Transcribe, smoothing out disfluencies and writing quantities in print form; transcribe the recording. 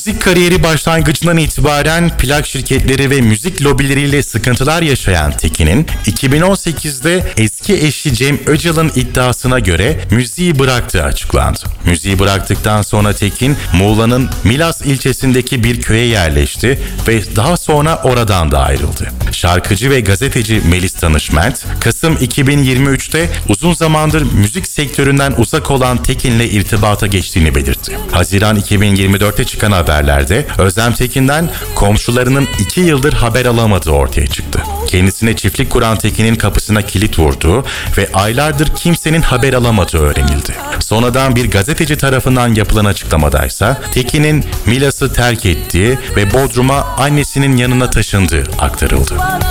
Müzik kariyeri başlangıcından itibaren plak şirketleri ve müzik lobileriyle sıkıntılar yaşayan Tekin'in 2018'de eski eşi Cem Öcal'ın iddiasına göre müziği bıraktığı açıklandı. Müziği bıraktıktan sonra Tekin, Muğla'nın Milas ilçesindeki bir köye yerleşti ve daha sonra oradan da ayrıldı. Şarkıcı ve gazeteci Melis Danışment, Kasım 2023'te uzun zamandır müzik sektöründen uzak olan Tekin'le irtibata geçtiğini belirtti. Haziran 2024'te çıkan haberlerde Özlem Tekin'den komşularının 2 yıldır haber alamadığı ortaya çıktı. Kendisine çiftlik kuran Tekin'in kapısına kilit vurduğu ve aylardır kimsenin haber alamadığı öğrenildi. Sonradan bir gazeteci tarafından yapılan açıklamadaysa Tekin'in Milas'ı terk ettiği ve Bodrum'a annesinin yanına taşındığı aktarıldı.